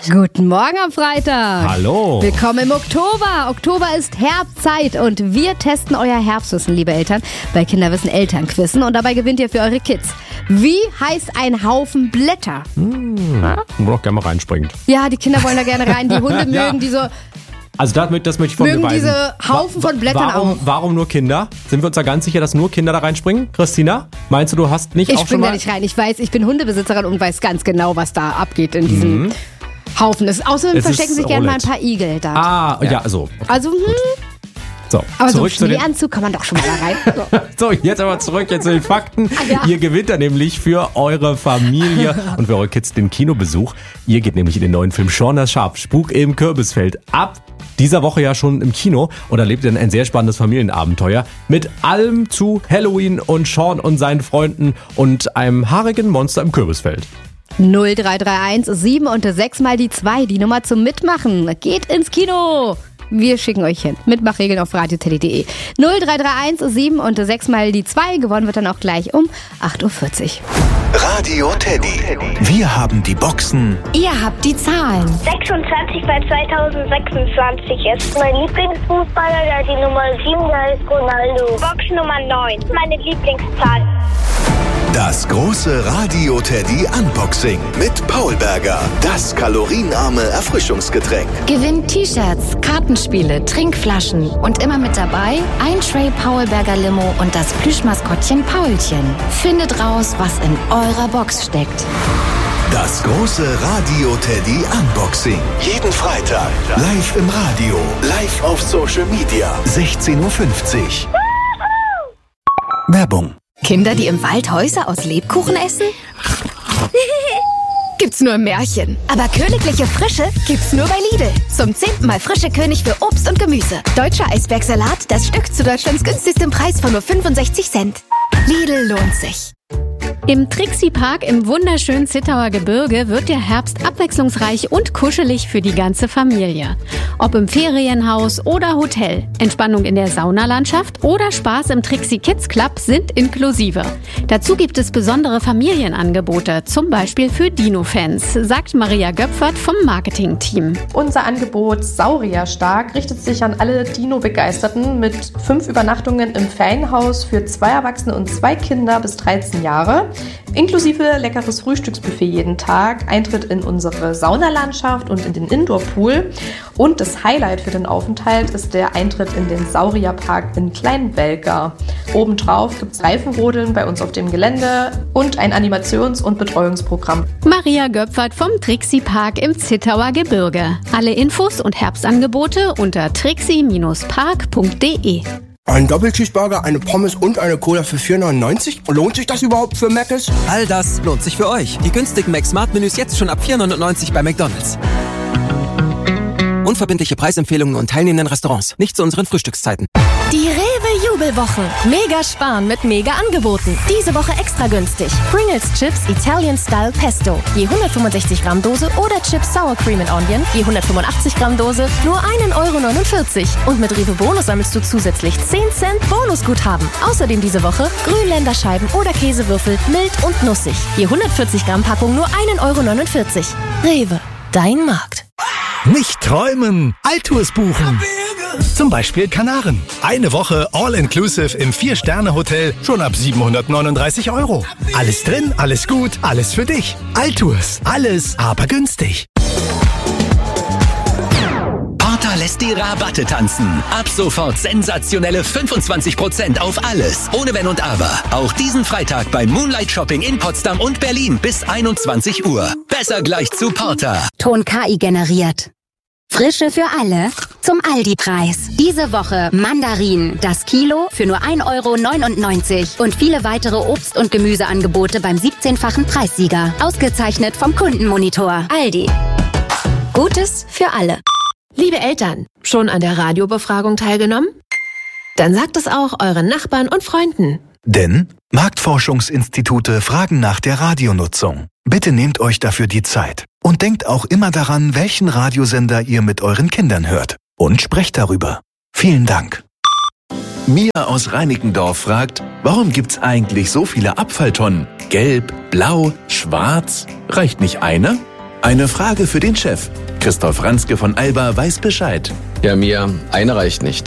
Guten Morgen am Freitag. Hallo. Willkommen im Oktober. Oktober ist Herbstzeit und wir testen euer Herbstwissen, liebe Eltern, bei Kinderwissen Elternquissen und dabei gewinnt ihr für eure Kids. Wie heißt ein Haufen Blätter? Wo doch gerne mal reinspringt. Ja, die Kinder wollen da gerne rein. Die Hunde mögen die so... Also das möchte ich von mir Mögen weisen. diese Haufen von Blättern auch. Warum nur Kinder? Sind wir uns da ganz sicher, dass nur Kinder da reinspringen? Christina, meinst du hast nicht Ich auch schon spring mal... da nicht rein. Ich weiß, ich bin Hundebesitzerin und weiß ganz genau, was da abgeht in diesem Haufen. Außerdem Es verstecken ist sich gerne mal ein Roulette. paar Igel da. Ja, so. Also, So, aber so zurück ein zu den... Schneeanzug kann man doch schon mal da rein. So. So, jetzt aber zurück zu den Fakten. Ja. Ihr gewinnt da nämlich für eure Familie und für eure Kids den Kinobesuch. Ihr geht nämlich in den neuen Film Shaun das Schaf, Spuk im Kürbisfeld ab dieser Woche ja schon im Kino und erlebt dann ein sehr spannendes Familienabenteuer mit allem zu Halloween und Shaun und seinen Freunden und einem haarigen Monster im Kürbisfeld. 0331 7 und 6 mal die 2, die Nummer zum Mitmachen. Geht ins Kino. Wir schicken euch hin. Mitmachregeln auf radioteddy.de. 0331 7 und 6 mal die 2. Gewonnen wird dann auch gleich um 8.40 Uhr. Radio Teddy. Wir haben die Boxen. Ihr habt die Zahlen. 26 bei 2026 ist mein Lieblingsfußballer, der die Nummer 7, der heißt Ronaldo. Box Nummer 9, meine Lieblingszahl. Das große Radio Teddy Unboxing mit Paul Berger. Das kalorienarme Erfrischungsgetränk. Gewinnt T-Shirts, Kartenspiele, Trinkflaschen und immer mit dabei ein Tray Paulberger Limo und das Plüschmaskottchen Paulchen. Findet raus, was in eurer Box steckt. Das große Radio Teddy Unboxing. Jeden Freitag. Live im Radio. Live auf Social Media. 16.50 Uhr. Werbung. Kinder, die im Wald Häuser aus Lebkuchen essen? Gibt's nur im Märchen. Aber königliche Frische gibt's nur bei Lidl. Zum 10. Mal frische König für Obst und Gemüse. Deutscher Eisbergsalat, das Stück zu Deutschlands günstigstem Preis von nur 65 Cent. Lidl lohnt sich. Im Trixie-Park im wunderschönen Zittauer Gebirge wird der Herbst abwechslungsreich und kuschelig für die ganze Familie. Ob im Ferienhaus oder Hotel, Entspannung in der Saunalandschaft oder Spaß im Trixie Kids Club sind inklusive. Dazu gibt es besondere Familienangebote, zum Beispiel für Dino-Fans, sagt Maria Göpfert vom Marketing-Team. Unser Angebot Saurierstark richtet sich an alle Dino-Begeisterten mit 5 Übernachtungen im Ferienhaus für 2 Erwachsene und 2 Kinder bis 13 Jahre. Inklusive leckeres Frühstücksbuffet jeden Tag, Eintritt in unsere Saunalandschaft und in den Indoor-Pool. Und das Highlight für den Aufenthalt ist der Eintritt in den Saurierpark in Kleinwelka. Obendrauf gibt es Reifenrodeln bei uns auf dem Gelände und ein Animations- und Betreuungsprogramm. Maria Göpfert vom Trixie-Park im Zittauer Gebirge. Alle Infos und Herbstangebote unter trixie-park.de. Ein Doppelcheeseburger, eine Pommes und eine Cola für 4,99? Lohnt sich das überhaupt für Mc's? All das lohnt sich für euch. Die günstigen Mac-Smart-Menüs jetzt schon ab 4,99 bei McDonald's. Unverbindliche Preisempfehlungen und teilnehmenden Restaurants. Nicht zu unseren Frühstückszeiten. Die Rewe-Jubelwochen. Mega sparen mit mega Angeboten. Diese Woche extra günstig. Pringles Chips Italian Style Pesto. Je 165 Gramm Dose oder Chips Sour Cream and Onion. Je 185 Gramm Dose. Nur 1,49 €. Und mit Rewe Bonus sammelst du zusätzlich 10 Cent Bonusguthaben. Außerdem diese Woche Grünländerscheiben oder Käsewürfel mild und nussig. Je 140 Gramm Packung nur 1,49 €. Rewe. Dein Markt. Nicht träumen, Altours buchen. Zum Beispiel Kanaren. Eine Woche All-Inclusive im 4-Sterne-Hotel schon ab 739 €. Alles drin, alles gut, alles für dich. Altours, alles aber günstig. Porter lässt die Rabatte tanzen. Ab sofort sensationelle 25% auf alles. Ohne Wenn und Aber. Auch diesen Freitag beim Moonlight Shopping in Potsdam und Berlin bis 21 Uhr. Besser gleich zu Porter. Ton KI generiert. Frische für alle zum Aldi-Preis. Diese Woche Mandarinen, das Kilo für nur 1,99 € und viele weitere Obst- und Gemüseangebote beim 17-fachen Preissieger. Ausgezeichnet vom Kundenmonitor. Aldi. Gutes für alle. Liebe Eltern, schon an der Radiobefragung teilgenommen? Dann sagt es auch euren Nachbarn und Freunden. Denn Marktforschungsinstitute fragen nach der Radionutzung. Bitte nehmt euch dafür die Zeit. Und denkt auch immer daran, welchen Radiosender ihr mit euren Kindern hört. Und sprecht darüber. Vielen Dank. Mia aus Reinickendorf fragt, warum gibt's eigentlich so viele Abfalltonnen? Gelb, blau, schwarz? Reicht nicht eine? Eine Frage für den Chef. Christoph Ranzke von Alba weiß Bescheid. Ja, mir eine reicht nicht.